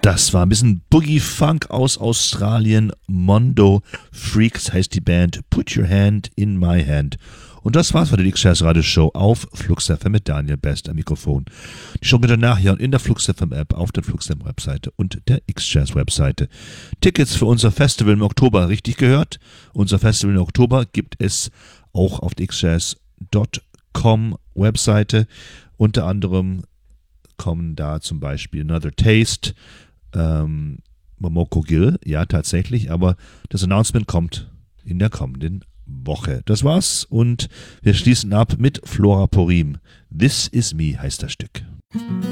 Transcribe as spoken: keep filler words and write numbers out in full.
Das war ein bisschen Boogie-Funk aus Australien. Mondo Freaks heißt die Band. Put Your Hand in My Hand. Und das war's für die X-Jazz Radio Show auf Flux F M mit Daniel Best am Mikrofon. Die Show könnt ihr nachhören in der Flux F M App, auf der Flux F M Webseite und der X-Jazz Webseite. Tickets für unser Festival im Oktober, richtig gehört? Unser Festival im Oktober gibt es auch auf der x jazz Punkt com Webseite. Unter anderem kommen da zum Beispiel Another Taste, ähm, Momoko Gill, ja tatsächlich, aber das Announcement kommt in der kommenden Woche. Das war's und wir schließen ab mit Flora Purim. This Is Me heißt das Stück.